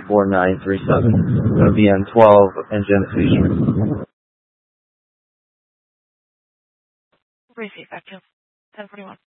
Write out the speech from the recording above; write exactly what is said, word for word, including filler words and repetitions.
four nine three seven. It's going to be on twelve and Genesis Street. Receive, Factor. ten forty-one.